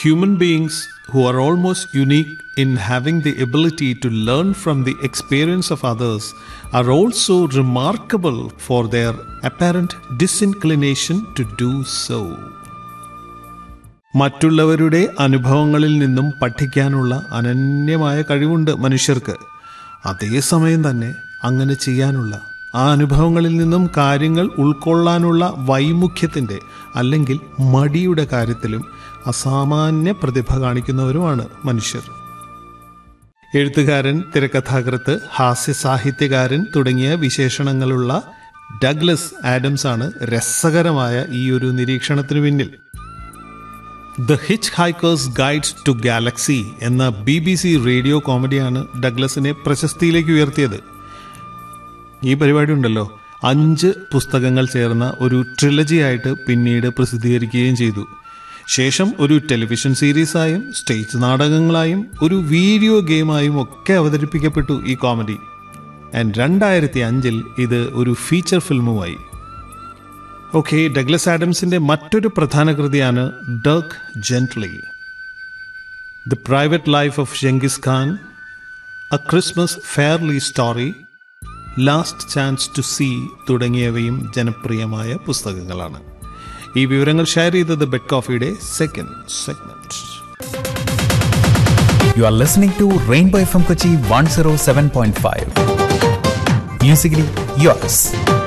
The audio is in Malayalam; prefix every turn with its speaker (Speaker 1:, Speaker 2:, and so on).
Speaker 1: Human beings who are almost unique in having the ability to learn from the experience of others are also remarkable for their apparent disinclination to do so. മറ്റുള്ളവരുടെ അനുഭവങ്ങളിൽ നിന്നും പഠിക്കാനുള്ള അനന്യമായ കഴിവുണ്ട് മനുഷ്യർക്ക്. അതേസമയം തന്നെ അങ്ങനെ ചെയ്യാനുള്ള, ആ അനുഭവങ്ങളിൽ നിന്നും കാര്യങ്ങൾ ഉൾക്കൊള്ളാനുള്ള വൈമുഖ്യത്തിൻ്റെ അല്ലെങ്കിൽ മടിയുടെ കാര്യത്തിലും അസാമാന്യ പ്രതിഭ കാണിക്കുന്നവരുമാണ് മനുഷ്യർ. എഴുത്തുകാരൻ, തിരക്കഥാകൃത്ത്, ഹാസ്യ സാഹിത്യകാരൻ തുടങ്ങിയ വിശേഷണങ്ങളുള്ള ഡഗ്ലസ് ആഡംസ് ആണ് രസകരമായ ഈ ഒരു നിരീക്ഷണത്തിനു പിന്നിൽ. The hitch hikers guide to Galaxy എന്ന BBC റേഡിയോ കോമഡിയാണ് ഡഗ്ലസിനെ പ്രശസ്തിയിലേക്ക് ഉയർത്തിയത്. ഈ പരിപാടി ഉണ്ടല്ലോ 5 പുസ്തകങ്ങൾ ചേർന്ന ഒരു ട്രിലജി ആയിട്ട് പിന്നീട് പ്രസിദ്ധീകരിക്കുകയും ചെയ്തു. ശേഷം ഒരു ടെലിവിഷൻ സീരീസായും സ്റ്റേജ് നാടകങ്ങളായും ഒരു വീഡിയോ ഗെയിമായും ഒക്കെ അവതരിപ്പിക്കപ്പെട്ടു ഈ കോമഡി. ആൻഡ് 2005 ഇത് ഒരു ഫീച്ചർ ഫിൽമുമായി. ഓക്കെ, ഡഗ്ലസ് ആഡംസിന്റെ മറ്റൊരു പ്രധാന കൃതിയാണ് Dirk gently, the private life of ജെങ്കിസ് Khan, A Christmas fairly story, last chance to see തുടങ്ങിയവയും ജനപ്രിയമായ പുസ്തകങ്ങളാണ്. ഈ വിവരങ്ങൾ ഷെയർ ചെയ്തത് bed കോഫിയുടെ second segment.
Speaker 2: You are listening to Rainbow FM Kochi 107.5. Musically yours.